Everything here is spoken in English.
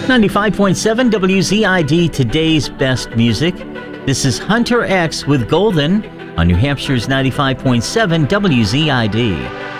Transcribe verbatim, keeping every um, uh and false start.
ninety-five point seven W Z I D, today's best music. This is Hunter X with Golden on New Hampshire's ninety-five point seven W Z I D.